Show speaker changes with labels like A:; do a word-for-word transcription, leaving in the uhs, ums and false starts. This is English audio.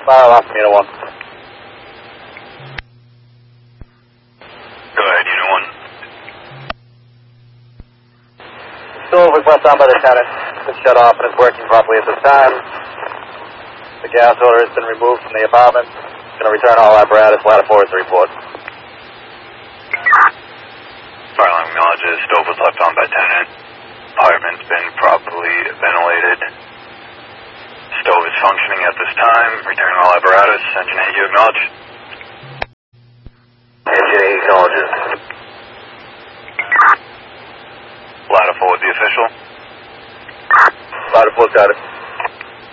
A: Fire off, Unit one.
B: Go ahead, Unit one.
A: Stove was left on by the tenant. It's shut off and is working properly at this time. The gas odor has been removed from the apartment. Going to return all apparatus. Ladder four is the report.
B: Fire alarm acknowledges stove was left on by tenant. Apartment's been properly ventilated. Stove is functioning at this time. Returning all apparatus. Engine A, you acknowledge?
A: Engine A acknowledges.
B: Ladder four with the official.
A: Ladder four got it.